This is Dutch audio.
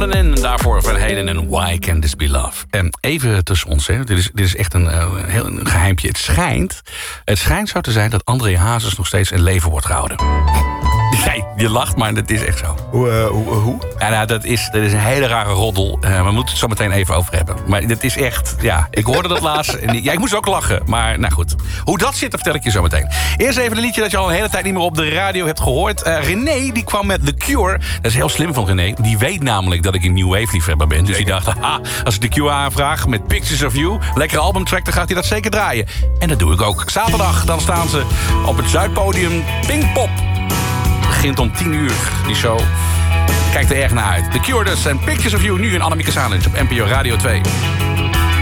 Houden in, daarvoor Van Halen en Why Can't This Be Love. Even tussen ons, hè. Dit is echt een geheimpje. Het schijnt zo te zijn dat André Hazes nog steeds in leven wordt gehouden. Nee, je lacht, maar dat is echt zo. Hoe? Ja, nou, dat is een hele rare roddel. We moeten het zo meteen even over hebben. Maar dit is echt, ja, ik hoorde dat laatst. Ik moest ook lachen, maar nou goed. Hoe dat zit, dat vertel ik je zo meteen. Eerst even een liedje dat je al een hele tijd niet meer op de radio hebt gehoord. René, die kwam met The Cure. Dat is heel slim van René. Die weet namelijk dat ik een New Wave liefhebber ben. Dus die dacht, als ik The Cure aanvraag met Pictures of You, lekkere albumtrack, dan gaat hij dat zeker draaien. En dat doe ik ook. Zaterdag, dan staan ze op het Zuidpodium Pinkpop. Begint om 10:00, die show. Kijk er erg naar uit. The Cure dus en Pictures of You nu in Annemieke Sanens op NPO Radio 2.